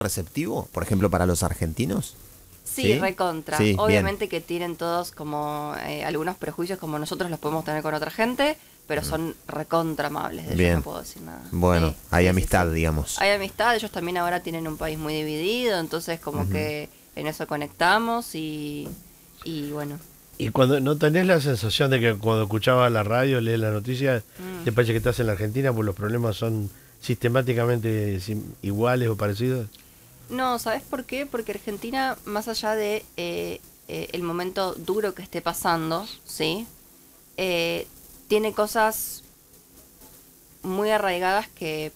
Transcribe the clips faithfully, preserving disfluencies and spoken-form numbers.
receptivo, por ejemplo, para los argentinos? Sí, Sí, recontra. sí, bien. Obviamente que tienen todos como eh, algunos prejuicios como nosotros los podemos tener con otra gente, pero son recontra amables, de ellos no Bien. puedo decir nada. Bueno, Sí, hay sí, sí, amistad, sí. digamos. Hay amistad, ellos también ahora tienen un país muy dividido, entonces como Ujú. que en eso conectamos y, y bueno. Y cuando no tenés la sensación de que cuando escuchabas la radio, lees la noticia, Mm. te parece que estás en la Argentina, pues los problemas son sistemáticamente sim- iguales o parecidos. No, ¿sabes por qué? Porque Argentina, más allá de eh, eh, el momento duro que esté pasando, ¿sí? Eh, tiene cosas muy arraigadas que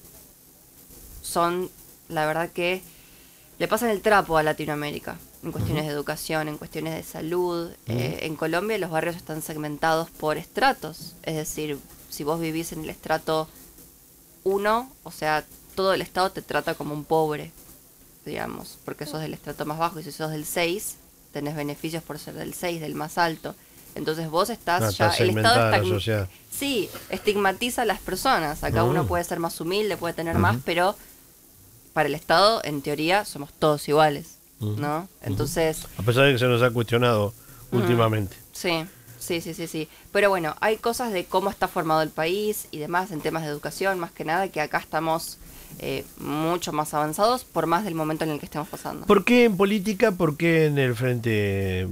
son, la verdad que le pasan el trapo a Latinoamérica, en cuestiones de educación, en cuestiones de salud. Eh, en Colombia los barrios están segmentados por estratos, es decir, si vos vivís en el estrato uno, o sea, todo el Estado te trata como un pobre, digamos, porque sos del estrato más bajo, y si sos del seis, tenés beneficios por ser del seis, del más alto. Entonces vos estás Ah, ya, está el Estado segmentada la está, sociedad. sí, estigmatiza a las personas. Acá Mm. uno puede ser más humilde, puede tener más, pero para el Estado, en teoría, somos todos iguales, ¿no? Entonces, A pesar de que se nos ha cuestionado Mm. últimamente. sí, sí, sí, sí, sí. Pero bueno, hay cosas de cómo está formado el país y demás en temas de educación, más que nada, que acá estamos eh, mucho más avanzados, por más del momento en el que estemos pasando. ¿Por qué en política? ¿Por qué en el frente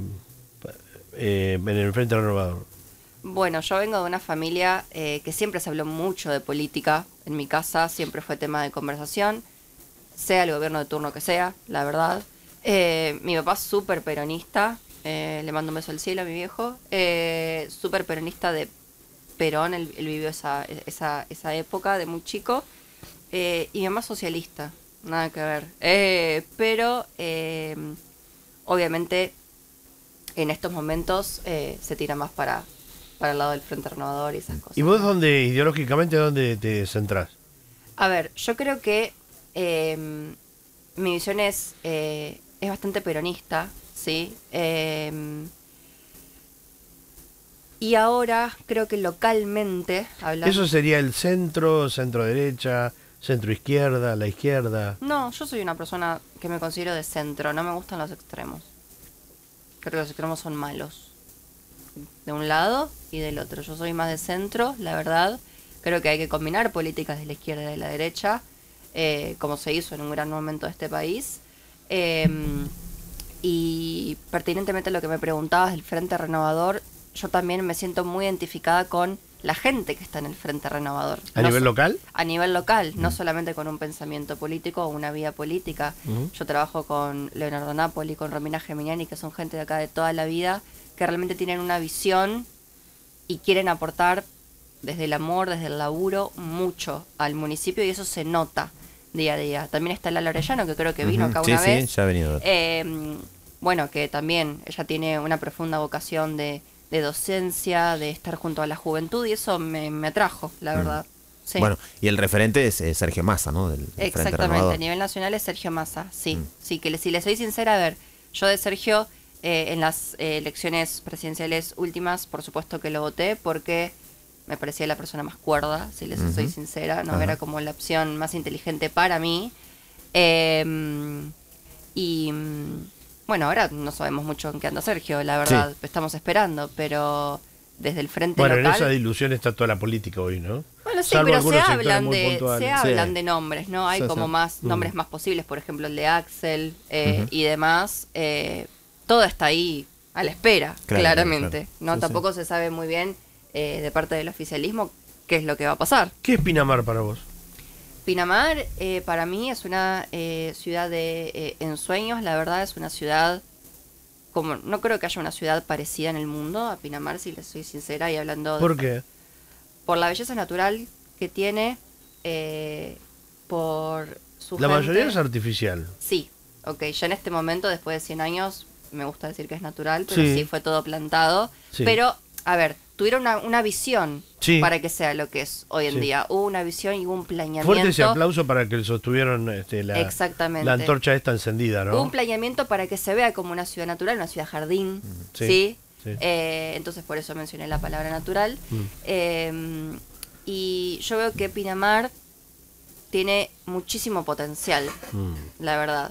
eh, en el frente renovador? Bueno, yo vengo de una familia eh, que siempre se habló mucho de política. En mi casa siempre fue tema de conversación, sea el gobierno de turno que sea, la verdad. Eh, mi papá es súper peronista, eh, le mando un beso al cielo a mi viejo, eh, súper peronista de Perón, él, él vivió esa, esa, esa época de muy chico. Eh, y mi mamá es socialista, nada que ver. Eh, pero, eh, obviamente, en estos momentos eh, se tira más para, para el lado del Frente Renovador y esas cosas. ¿Y vos dónde, ideológicamente, dónde te centrás? A ver, yo creo que eh, mi visión es, eh, es bastante peronista, ¿sí? Eh, y ahora creo que localmente, hablando... ¿Eso sería el centro, centro derecha, centro izquierda, la izquierda? No, yo soy una persona que me considero de centro, no me gustan los extremos. Creo que los extremos son malos. De un lado y del otro. Yo soy más de centro, la verdad. Creo que hay que combinar políticas de la izquierda y de la derecha, eh, como se hizo en un gran momento de este país. Eh, y pertinentemente a lo que me preguntabas del Frente Renovador, yo también me siento muy identificada con la gente que está en el Frente Renovador. ¿A No nivel so- local? A nivel local, no solamente con un pensamiento político o una vía política. Ujú. Yo trabajo con Leonardo Napoli, con Romina Geminiani, que son gente de acá de toda la vida, que realmente tienen una visión y quieren aportar desde el amor, desde el laburo, mucho al municipio, y eso se nota día a día. También está Lala Orellano, que creo que vino Ujú. acá Sí, una sí, vez. ya ha venido. Eh, bueno, que también ella tiene una profunda vocación de, de docencia, de estar junto a la juventud, y eso me, me atrajo, la verdad. Sí. Bueno, y el referente es eh, Sergio Massa, ¿no? Del, del Frente Exactamente, Renovador. a nivel nacional es Sergio Massa, sí. Mm. Sí, que le- si le soy sincera, a ver, yo de Sergio eh, en las eh, elecciones presidenciales últimas, por supuesto que lo voté porque me parecía la persona más cuerda, si les soy Ujú. sincera, no Ajá. era como la opción más inteligente para mí. Eh, y mm, bueno, ahora no sabemos mucho en qué anda Sergio, la verdad, estamos esperando, pero desde el frente Bueno, en local... esa ilusión está toda la política hoy, ¿no? Bueno, sí, Salvo pero se algunos sectores hablan muy de puntuales. se Sí. hablan de nombres, ¿no? Hay Sí, como sí. más nombres Mm. más posibles, por ejemplo el de Axel eh, Ujú. y demás. Eh, todo está ahí a la espera, Claro, claramente. claro. No, Sí, tampoco se sabe muy bien eh, de parte del oficialismo qué es lo que va a pasar. ¿Qué es Pinamar para vos? Pinamar eh, para mí es una eh, ciudad de eh, ensueños, la verdad es una ciudad como no creo que haya una ciudad parecida en el mundo a Pinamar, si les soy sincera, y hablando de ¿Por qué? por la belleza natural que tiene, eh, por su La gente. mayoría es artificial. Sí, ok, ya en este momento, después de cien años, me gusta decir que es natural, pero Sí. sí, fue todo plantado. Sí. Pero, a ver, tuvieron una, una visión Sí. para que sea lo que es hoy en Sí. día. Hubo una visión y hubo un planeamiento. Fuerte ese aplauso para que sostuvieron este, la, Exactamente. la antorcha esta encendida, Hubo ¿no? un planeamiento para que se vea como una ciudad natural, una ciudad jardín, Sí, ¿sí? sí. Eh, entonces por eso mencioné la palabra natural. Mm. Eh, y yo veo que Pinamar tiene muchísimo potencial, Mm. la verdad.